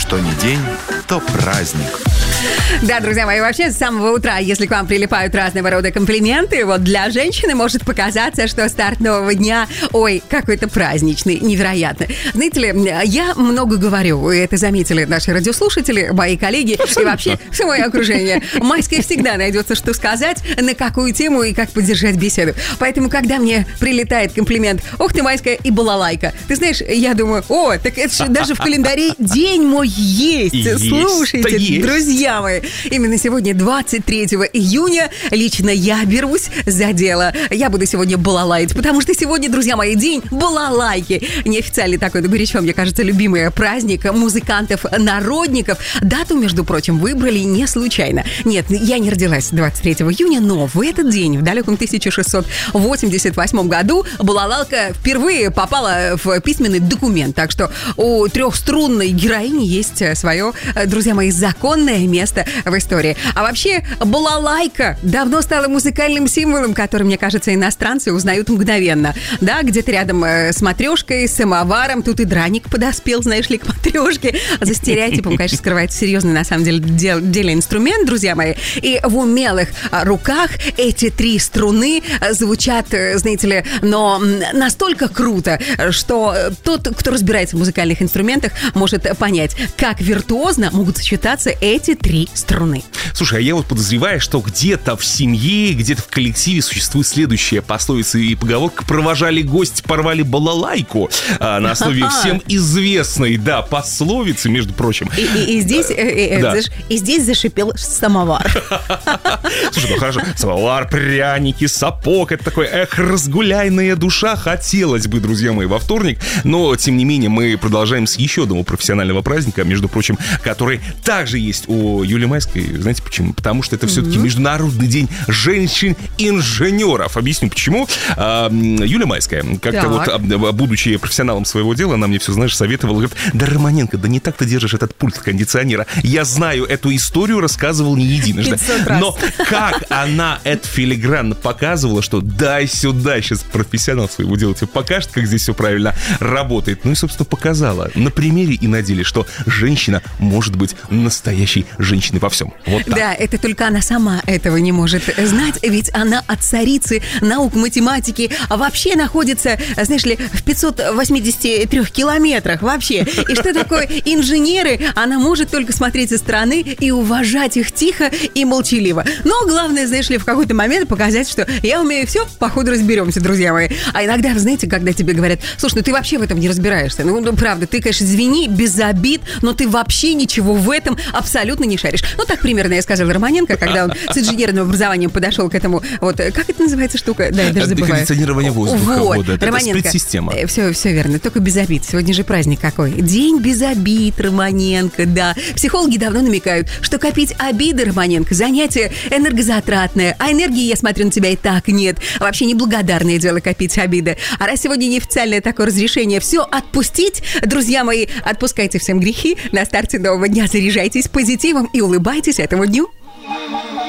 Что ни день, то праздник. Да, друзья мои, вообще с самого утра, если к вам прилипают разного рода комплименты, вот для женщины может показаться, что старт нового дня, ой, какой-то праздничный, невероятно. Знаете ли, я много говорю, и это заметили наши радиослушатели, мои коллеги и вообще все мое окружение. Майская всегда найдется, что сказать, на какую тему и как поддержать беседу. Поэтому, когда мне прилетает комплимент, ох ты, майская и балалайка, ты знаешь, я думаю, о, так это же даже в календаре день мой есть. Слушайте, друзья мои, именно сегодня, 23 июня, лично я берусь за дело. Я буду сегодня балалаить, потому что сегодня, друзья мои, день балалайки. Неофициальный такой, но горячо, мне кажется, любимый праздник музыкантов-народников. Дату, между прочим, выбрали не случайно. Нет, я не родилась 23 июня, но в этот день, в далеком 1688 году, балалайка впервые попала в письменный документ. Так что у трехструнной героини есть свое, друзья мои, законное место в истории. А вообще, балалайка давно стала музыкальным символом, который, мне кажется, иностранцы узнают мгновенно. Да, где-то рядом с матрешкой, с самоваром. Тут и драник подоспел, знаешь ли, к матрешке. За стереотипом, конечно, скрывается серьезный, на самом деле инструмент, друзья мои. И в умелых руках эти три струны звучат, знаете ли, но настолько круто, что тот, кто разбирается в музыкальных инструментах, может понять, как виртуозно могут сочетаться эти три струны. Слушай, а я вот подозреваю, что где-то в семье, где-то в коллективе существует следующая пословица и поговорка: провожали гости, порвали балалайку, на основе всем известной, да, пословицы, между прочим. И здесь, и здесь зашипел самовар. Слушай, ну хорошо, самовар, пряники, сапог, это такой, разгуляйная душа, хотелось бы, друзья мои, во вторник, но, тем не менее, мы продолжаем с еще одного профессионального праздника, между прочим, который также есть у Юлии Майской. Знаете почему? Потому что это все-таки Международный день женщин-инженеров. Объясню почему. Юлия Майская, как-то вот, будучи профессионалом своего дела, она мне все, знаешь, советовала, говорит: да, Романенко, да не так ты держишь этот пульт кондиционера. Я знаю эту историю, рассказывал не единожды. Но как она это филигранно показывала, что дай сюда, сейчас профессионал своего дела тебе покажет, как здесь все правильно работает. Ну и, собственно, показала на примере и на деле, что женщина может быть настоящей женщиной во всем. Вот так. Да, это только она сама этого не может знать, ведь она от царицы наук математики вообще находится, знаешь ли, в 583 километрах вообще. И что такое инженеры, она может только смотреть со стороны и уважать их тихо и молчаливо. Но главное, знаешь ли, в какой-то момент показать, что я умею все, походу разберемся, друзья мои. А иногда, вы знаете, когда тебе говорят: слушай, ну ты вообще в этом не разбираешься. Ну, правда, ты, конечно, извини, без обид, но ты вообще ничего в этом абсолютно не шаришь. Ну, так примерно я сказала Романенко, когда он с инженерным образованием подошел к этому, вот, как это называется штука? Да, я даже забываю. Кондиционирование воздуха. Вот, это Романенко. сплит-система. Все верно, только без обид. Сегодня же праздник какой? День без обид, Романенко, да. Психологи давно намекают, что копить обиды, Романенко, занятие энергозатратное, а энергии, я смотрю, на тебя и так нет. Вообще неблагодарное дело копить обиды. А раз сегодня неофициальное такое разрешение все отпустить, друзья мои, отпускайте всем грехи на старте нового дня, заряжайтесь позитивом и улыбайтесь этому дню.